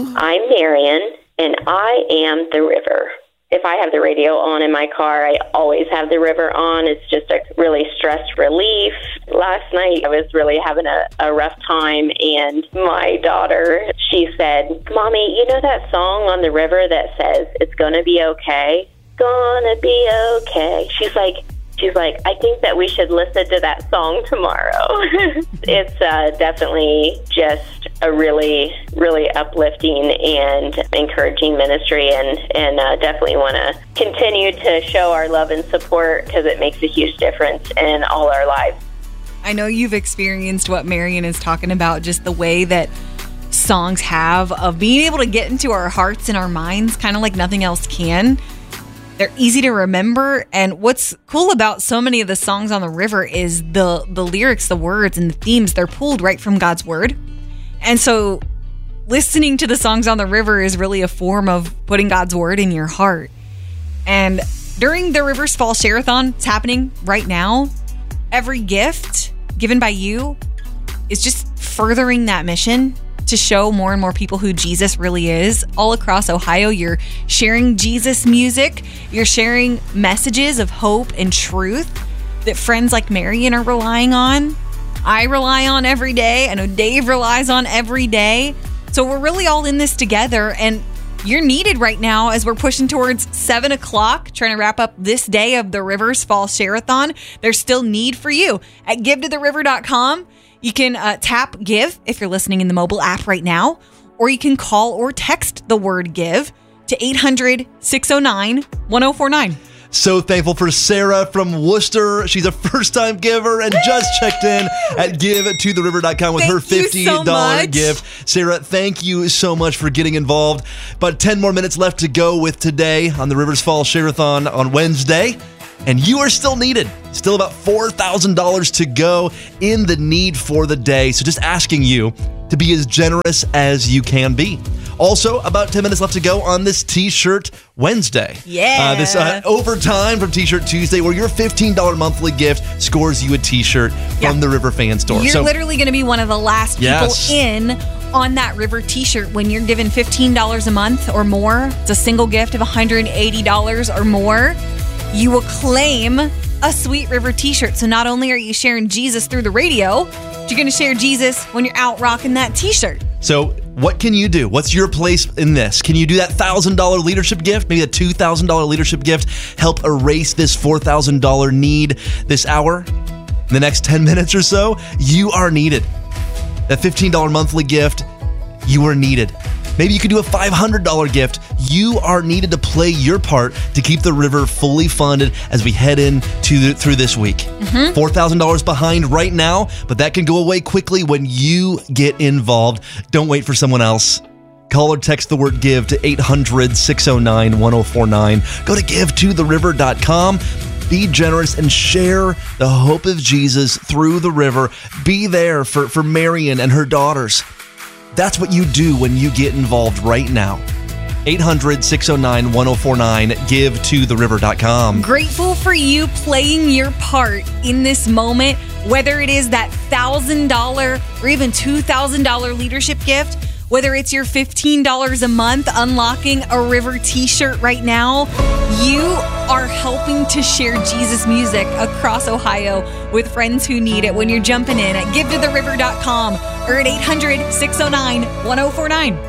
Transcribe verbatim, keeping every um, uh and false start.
I'm Marion, and I am the river. If I have the radio on in my car, I always have the river on. It's just a really stress relief. Last night, I was really having a, a rough time, and my daughter, she said, Mommy, you know that song on the river that says, it's gonna be okay? Gonna be okay. She's like, She's like, I think that we should listen to that song tomorrow. It's uh, definitely just a really, really uplifting and encouraging ministry, and, and uh, definitely want to continue to show our love and support because it makes a huge difference in all our lives. I know you've experienced what Marion is talking about, just the way that songs have of being able to get into our hearts and our minds, kind of like nothing else can. They're easy to remember, and what's cool about so many of the songs on the river is the the lyrics, the words, and the themes, they're pulled right from God's word. And so listening to the songs on the river is really a form of putting God's word in your heart. And during the Rivers Fall Share-a-thon, it's happening right now, every gift given by you is just furthering that mission to show more and more people who Jesus really is. All across Ohio, you're sharing Jesus music. You're sharing messages of hope and truth that friends like Marion are relying on. I rely on every day. I know Dave relies on every day. So we're really all in this together, and you're needed right now as we're pushing towards seven o'clock, trying to wrap up this day of the Rivers Fall Share-a-thon. There's still need for you. At give to the river dot com, you can uh, tap give if you're listening in the mobile app right now, or you can call or text the word give to eight hundred, six oh nine, one oh four nine. So thankful for Sarah from Worcester. She's a first-time giver and just checked in at give to the river dot com with thank her fifty dollars so gift. Sarah, thank you so much for getting involved. But ten more minutes left to go with today on the Rivers Fall Share-a-thon on Wednesday. And you are still needed. Still about four thousand dollars to go in the need for the day. So just asking you to be as generous as you can be. Also, about ten minutes left to go on this T-Shirt Wednesday. Yeah. Uh, this uh, overtime from T-Shirt Tuesday, where your fifteen dollars monthly gift scores you a T-shirt yeah. from the River Fan Store. You're so, literally going to be one of the last people yes. in on that River T-shirt when you're given fifteen dollars a month or more. It's a single gift of one hundred eighty dollars or more. You will claim a Sweet River T-shirt. So not only are you sharing Jesus through the radio, but you're going to share Jesus when you're out rocking that T-shirt. So what can you do? What's your place in this? Can you do that one thousand dollars leadership gift? Maybe a two thousand dollars leadership gift? Help erase this four thousand dollars need this hour? In the next ten minutes or so, you are needed. That fifteen dollars monthly gift, you are needed. Maybe you could do a five hundred dollars gift. You are needed to play your part to keep the river fully funded as we head in to the, through this week. Mm-hmm. four thousand dollars behind right now, but that can go away quickly when you get involved. Don't wait for someone else. Call or text the word give to eight hundred, six oh nine, one oh four nine. Go to give to the river dot com. Be generous and share the hope of Jesus through the river. Be there for, for Marion and her daughters. That's what you do when you get involved right now. eight hundred, six oh nine, one oh four nine. give to the river dot com. Grateful for you playing your part in this moment, whether it is that one thousand dollars or even two thousand dollars leadership gift, whether it's your fifteen dollars a month unlocking a River T-shirt right now. You are helping to share Jesus music across Ohio with friends who need it when you're jumping in at give to the river dot com or at eight hundred, six oh nine, one oh four nine.